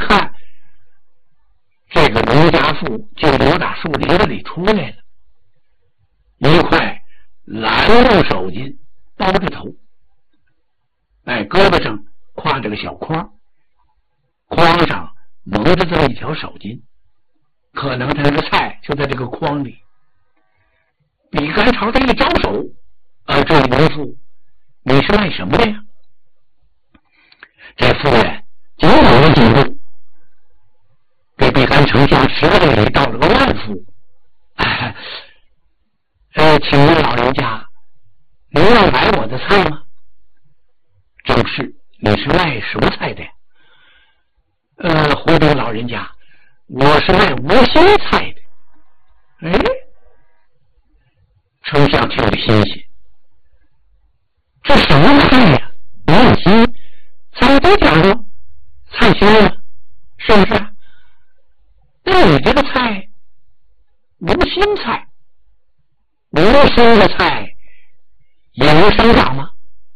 看，这个农家妇就由打树林子里出来了，一块蓝布手巾包着头，胳膊上挎着个小筐，筐上蒙着这么一条手巾，可能他的菜就在这个筐里。比干朝他一招手，这位农妇，你是卖什么的呀？这妇人仅有了几步，给比干丞相10个礼道了个万福。请问老人家，您要买我的菜吗？正是，你是卖什么菜的呀？回禀老人家，我是卖无心菜的。丞相听着新鲜，这什么菜呀？无心菜都讲究菜心了，是不是？那你这个菜无心菜，无心的菜也能生长吗？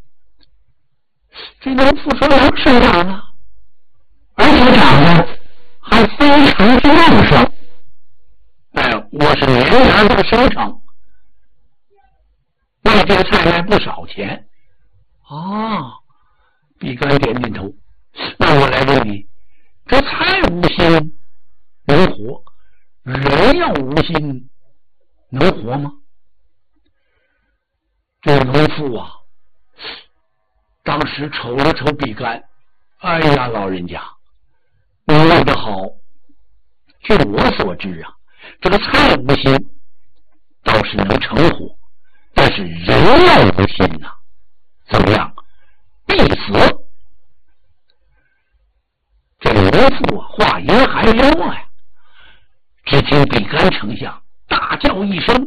这农妇说能生长啊，而且长得还非常的旺盛。我是年年都生成，卖这个菜卖不少钱。比干点点头。那我来问你，这菜无心能活，人要无心能活吗？这农妇当时瞅了瞅比干，老人家，你问得好。据我所知这个菜无心倒是能成活，但是人要无心怎么样？必死。这个农妇话音还没落呀，只听比干丞相大叫一声，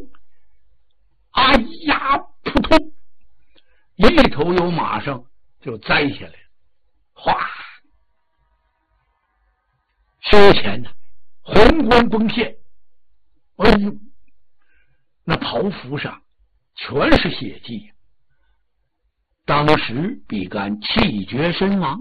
扑通，一头由马上就栽下来了，哗，胸前红光崩现，那袍服上全是血迹。当时比干气绝身亡。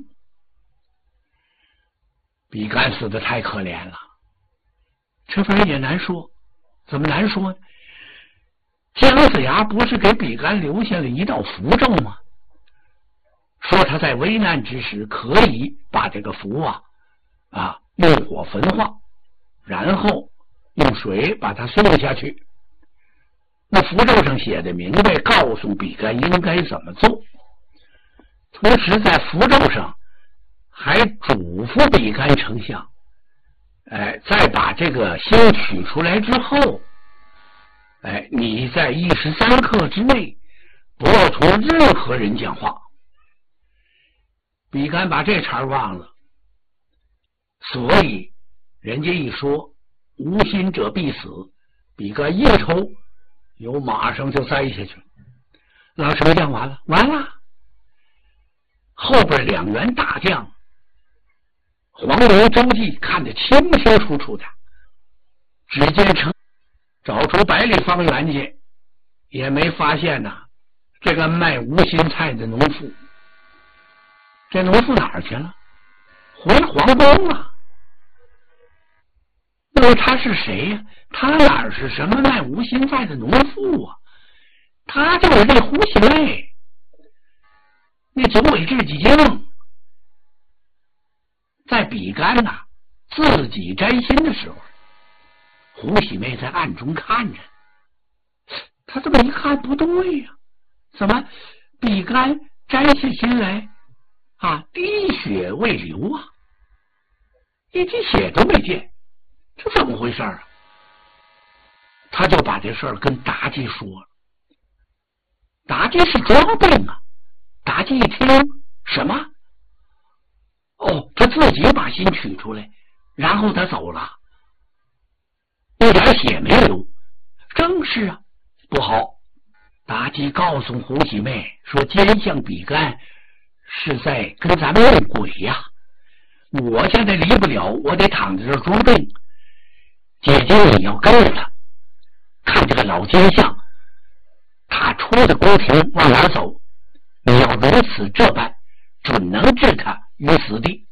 比干死的太可怜了，这玩意儿也难说。怎么难说呢？姜子牙不是给比干留下了一道符咒吗？说他在危难之时可以把这个符用火焚化，然后用水把它送下去。那符咒上写的明白，告诉比干应该怎么做。同时在符咒上还嘱咐比干丞相，再把这个心取出来之后，你在13刻之内不要同任何人讲话。比干把这茬忘了，所以人家一说无心者必死，比干一抽由马上就栽下去了。老丞相完了，后边2员大将黄蓉、周济看得清清楚楚的，只见找出100里方圆去，也没发现这个卖无心菜的农妇。这农妇哪儿去了？回皇宫了。那么他是谁呀？他哪是什么卖无心菜的农妇啊？他就是这胡喜妹，那九尾雉鸡精。在比干自己摘心的时候，胡喜妹在暗中看着。他这么一看不对呀，怎么比干摘下心来滴血未流一滴血都没见，这怎么回事他就把这事跟妲己说了。妲己是装病妲己一听什么？他自己把心取出来，然后他走了，一点血没流。正是不好。妲己告诉胡喜妹说，奸相比干是在跟咱们弄鬼我现在离不了，我得躺在这装病。姐姐你要跟着他，看这个老奸相他出的宫廷往哪走，你要如此这般，准能置他于死地。